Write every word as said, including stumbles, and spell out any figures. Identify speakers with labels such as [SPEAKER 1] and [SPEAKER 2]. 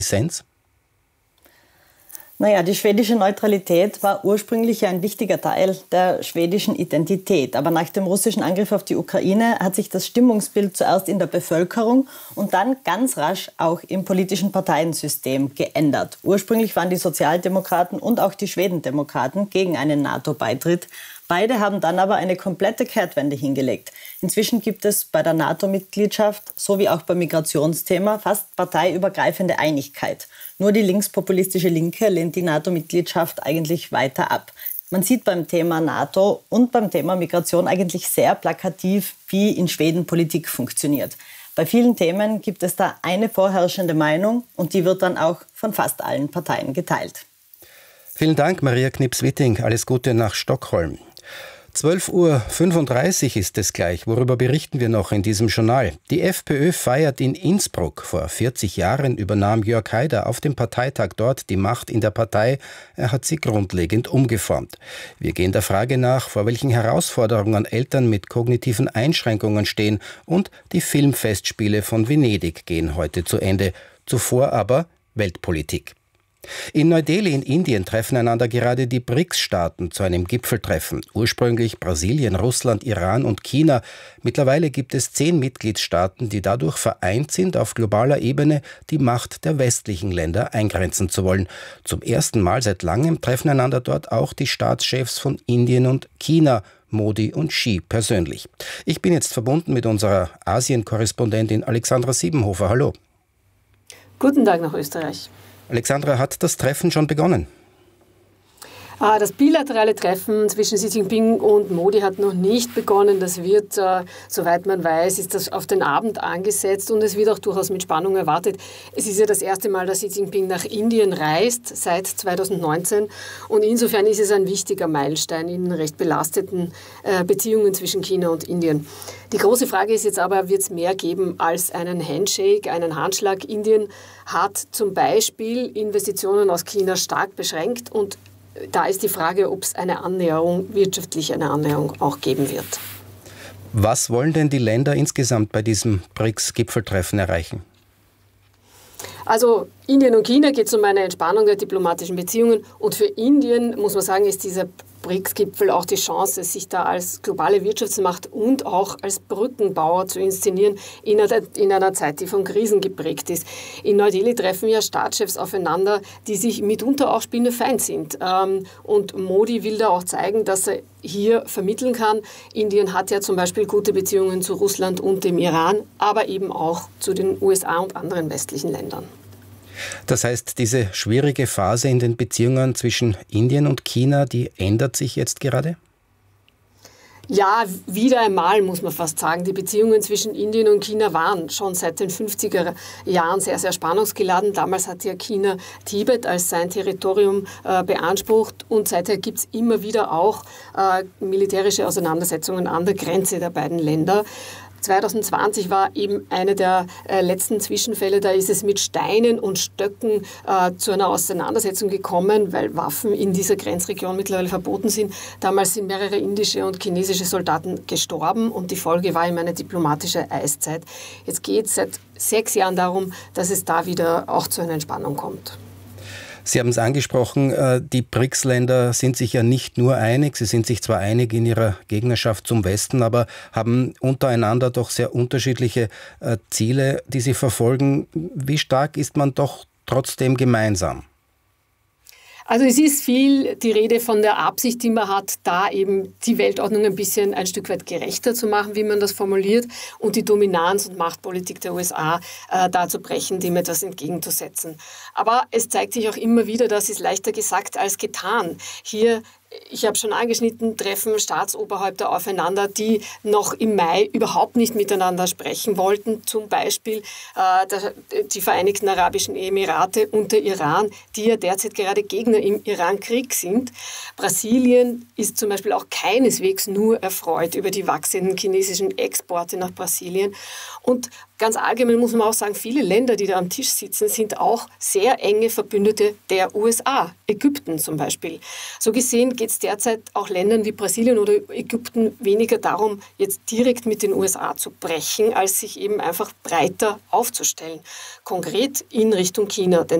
[SPEAKER 1] Dissens?
[SPEAKER 2] Naja, die schwedische Neutralität war ursprünglich ein wichtiger Teil der schwedischen Identität. Aber nach dem russischen Angriff auf die Ukraine hat sich das Stimmungsbild zuerst in der Bevölkerung und dann ganz rasch auch im politischen Parteiensystem geändert. Ursprünglich waren die Sozialdemokraten und auch die Schwedendemokraten gegen einen NATO-Beitritt. Beide haben dann aber eine komplette Kehrtwende hingelegt. Inzwischen gibt es bei der NATO-Mitgliedschaft sowie auch beim Migrationsthema fast parteiübergreifende Einigkeit. Nur die linkspopulistische Linke lehnt die NATO-Mitgliedschaft eigentlich weiter ab. Man sieht beim Thema NATO und beim Thema Migration eigentlich sehr plakativ, wie in Schweden Politik funktioniert. Bei vielen Themen gibt es da eine vorherrschende Meinung und die wird dann auch von fast allen Parteien geteilt.
[SPEAKER 1] Vielen Dank, Maria Knips-Witting. Alles Gute nach Stockholm. zwölf Uhr fünfunddreißig ist es gleich. Worüber berichten wir noch in diesem Journal? Die FPÖ feiert in Innsbruck. Vor vierzig Jahren übernahm Jörg Haider auf dem Parteitag dort die Macht in der Partei. Er hat sie grundlegend umgeformt. Wir gehen der Frage nach, vor welchen Herausforderungen Eltern mit kognitiven Einschränkungen stehen. Und die Filmfestspiele von Venedig gehen heute zu Ende. Zuvor aber Weltpolitik. In Neu-Delhi in Indien treffen einander gerade die B R I C S-Staaten zu einem Gipfeltreffen. Ursprünglich Brasilien, Russland, Iran und China. Mittlerweile gibt es zehn Mitgliedstaaten, die dadurch vereint sind, auf globaler Ebene die Macht der westlichen Länder eingrenzen zu wollen. Zum ersten Mal seit langem treffen einander dort auch die Staatschefs von Indien und China, Modi und Xi persönlich. Ich bin jetzt verbunden mit unserer Asien-Korrespondentin Alexandra Siebenhofer. Hallo.
[SPEAKER 3] Guten Tag nach Österreich.
[SPEAKER 1] Alexandra, hat das Treffen schon begonnen?
[SPEAKER 3] Das bilaterale Treffen zwischen Xi Jinping und Modi hat noch nicht begonnen. Das wird, soweit man weiß, ist das auf den Abend angesetzt und es wird auch durchaus mit Spannung erwartet. Es ist ja das erste Mal, dass Xi Jinping nach Indien reist, seit zweitausendneunzehn. Und insofern ist es ein wichtiger Meilenstein in den recht belasteten Beziehungen zwischen China und Indien. Die große Frage ist jetzt aber, wird es mehr geben als einen Handshake, einen Handschlag? Indien hat zum Beispiel Investitionen aus China stark beschränkt und da ist die Frage, ob es eine Annäherung, wirtschaftlich eine Annäherung auch geben wird.
[SPEAKER 1] Was wollen denn die Länder insgesamt bei diesem B R I C S-Gipfeltreffen erreichen?
[SPEAKER 3] Also Indien und China geht es um eine Entspannung der diplomatischen Beziehungen und für Indien, muss man sagen, ist dieser B R I C S-Gipfel auch die Chance, sich da als globale Wirtschaftsmacht und auch als Brückenbauer zu inszenieren in einer, in einer Zeit, die von Krisen geprägt ist. In Neu-Delhi treffen ja Staatschefs aufeinander, die sich mitunter auch spinnefeind sind. Und Modi will da auch zeigen, dass er hier vermitteln kann. Indien hat ja zum Beispiel gute Beziehungen zu Russland und dem Iran, aber eben auch zu den U S A und anderen westlichen Ländern.
[SPEAKER 1] Das heißt, diese schwierige Phase in den Beziehungen zwischen Indien und China, die ändert sich jetzt gerade?
[SPEAKER 3] Ja, wieder einmal muss man fast sagen. Die Beziehungen zwischen Indien und China waren schon seit den fünfziger Jahren sehr, sehr spannungsgeladen. Damals hat ja China Tibet als sein Territorium äh, beansprucht und seither gibt es immer wieder auch äh, militärische Auseinandersetzungen an der Grenze der beiden Länder. zweitausendzwanzig war eben eine der äh, letzten Zwischenfälle. Da ist es mit Steinen und Stöcken äh, zu einer Auseinandersetzung gekommen, weil Waffen in dieser Grenzregion mittlerweile verboten sind. Damals sind mehrere indische und chinesische Soldaten gestorben und die Folge war eben eine diplomatische Eiszeit. Jetzt geht es seit sechs Jahren darum, dass es da wieder auch zu einer Entspannung kommt.
[SPEAKER 1] Sie haben es angesprochen, die B R I C S-Länder sind sich ja nicht nur einig, sie sind sich zwar einig in ihrer Gegnerschaft zum Westen, aber haben untereinander doch sehr unterschiedliche Ziele, die sie verfolgen. Wie stark ist man doch trotzdem gemeinsam?
[SPEAKER 3] Also es ist viel die Rede von der Absicht, die man hat, da eben die Weltordnung ein bisschen ein Stück weit gerechter zu machen, wie man das formuliert, und die Dominanz- und Machtpolitik der U S A äh, da zu brechen, dem etwas entgegenzusetzen. Aber es zeigt sich auch immer wieder, das ist leichter gesagt als getan. Hier Ich habe schon angeschnitten, treffen Staatsoberhäupter aufeinander, die noch im Mai überhaupt nicht miteinander sprechen wollten. Zum Beispiel äh, der, die Vereinigten Arabischen Emirate und der Iran, die ja derzeit gerade Gegner im Iran-Krieg sind. Brasilien ist zum Beispiel auch keineswegs nur erfreut über die wachsenden chinesischen Exporte nach Brasilien. Und ganz allgemein muss man auch sagen, viele Länder, die da am Tisch sitzen, sind auch sehr enge Verbündete der U S A. Ägypten zum Beispiel. So gesehen geht es derzeit auch Ländern wie Brasilien oder Ägypten weniger darum, jetzt direkt mit den U S A zu brechen, als sich eben einfach breiter aufzustellen. Konkret in Richtung China. Denn